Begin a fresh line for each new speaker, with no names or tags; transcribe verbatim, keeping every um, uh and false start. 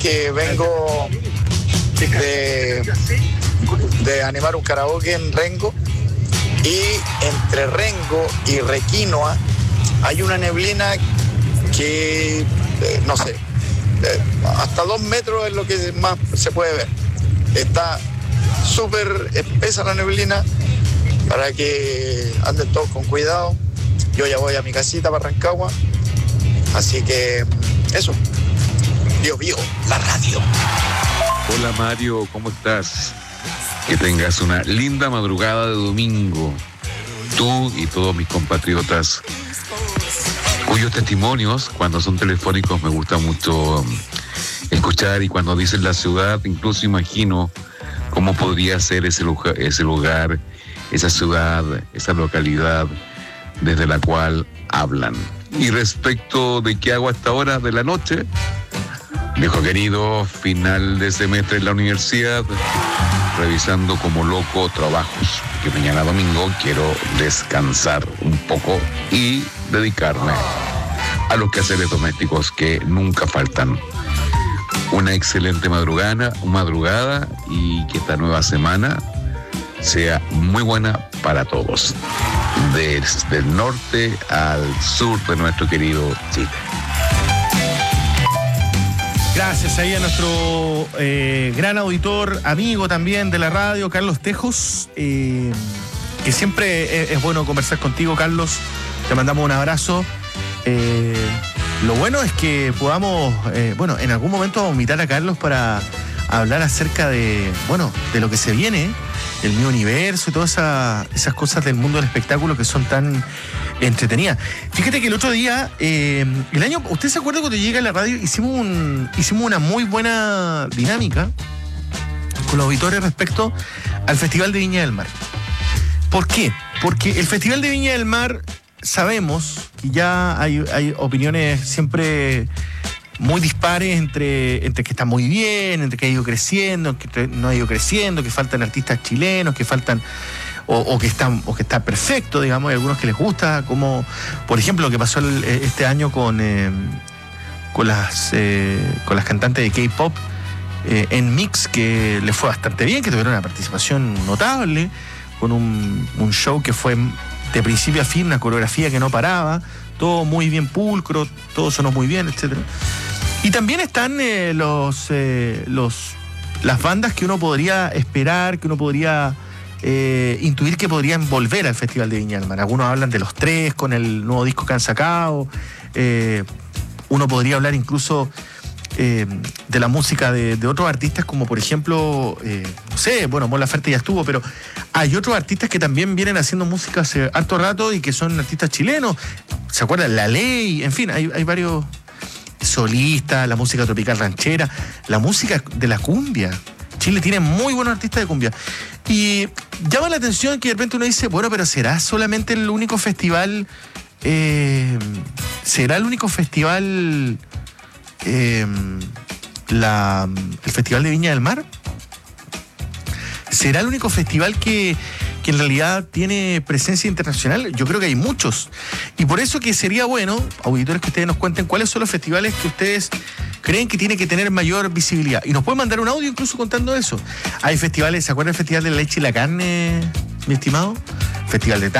que vengo de, de animar un karaoke en Rengo, y entre Rengo y Requinoa hay una neblina que, eh, no sé, eh, hasta dos metros es lo que más se puede ver. Está súper espesa la neblina, para que anden todos con cuidado. Yo ya voy a mi casita para Rancagua, así que eso. Dios mío, la radio.
Hola Mario, ¿cómo estás? Que tengas una linda madrugada de domingo. Tú y todos mis compatriotas, cuyos testimonios, cuando son telefónicos, me gusta mucho escuchar, y cuando dicen la ciudad, incluso imagino cómo podría ser ese lugar, ese lugar, esa ciudad, esa localidad desde la cual hablan. Y respecto de qué hago a esta hora de la noche, viejo querido, final de semestre en la universidad, revisando como loco trabajos, que mañana domingo quiero descansar un poco y dedicarme a los quehaceres domésticos que nunca faltan. Una excelente madrugada, madrugada y que esta nueva semana sea muy buena para todos, desde el norte al sur de nuestro querido Chile.
Gracias ahí a nuestro eh, gran auditor, amigo también de la radio, Carlos Tejos, eh, que siempre es, es bueno conversar contigo, Carlos. Te mandamos un abrazo. Eh, lo bueno es que podamos, eh, bueno, en algún momento invitar a Carlos para hablar acerca de, bueno, de lo que se viene, el Mi Universo y todas esa, esas cosas del mundo del espectáculo que son tan entretenidas. Fíjate que el otro día, eh, el año, ¿usted se acuerda cuando llegué a la radio? Hicimos, un, hicimos una muy buena dinámica con los auditores respecto al Festival de Viña del Mar. ¿Por qué? Porque el Festival de Viña del Mar, sabemos que ya hay, hay opiniones siempre muy dispares entre, entre que está muy bien, entre que ha ido creciendo, que no ha ido creciendo, que faltan artistas chilenos, que faltan o, o que están o que está perfecto, digamos. Hay algunos que les gusta, como por ejemplo lo que pasó el, este año con eh, con las eh, con las cantantes de K-pop eh, en Mix, que les fue bastante bien, que tuvieron una participación notable, con un, un show que fue de principio a fin, una coreografía que no paraba, todo muy bien pulcro, todo sonó muy bien, etcétera. Y también están eh, los, eh, los las bandas que uno podría esperar, que uno podría eh, intuir que podrían volver al Festival de Viña del Mar. Algunos hablan de Los Tres con el nuevo disco que han sacado. Eh, uno podría hablar incluso eh, de la música de, de otros artistas, como por ejemplo, eh, no sé, bueno, Mon Laferte ya estuvo, pero hay otros artistas que también vienen haciendo música hace harto rato y que son artistas chilenos. ¿Se acuerdan? La Ley, en fin, hay, hay varios solistas, la música tropical ranchera, la música de la cumbia. Chile tiene muy buenos artistas de cumbia. Y llama la atención que de repente uno dice, bueno, pero ¿será solamente el único festival? Eh, ¿Será el único festival, eh, la, el Festival de Viña del Mar? ¿Será el único festival que, que en realidad tiene presencia internacional? Yo creo que hay muchos. Y por eso que sería bueno, auditores, que ustedes nos cuenten cuáles son los festivales que ustedes creen que tienen que tener mayor visibilidad. Y nos pueden mandar un audio incluso contando eso. Hay festivales, ¿se acuerdan del Festival de la Leche y la Carne, mi estimado? Festival de